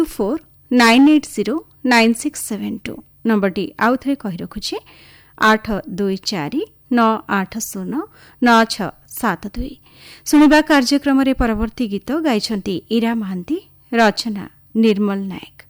94980967 नंबरटी आउ थे कही रखुछे 8249809672 शुणा कार्यक्रम परवर्ती गीत गाइछन्ती इरा महांती रचना निर्मल नायक।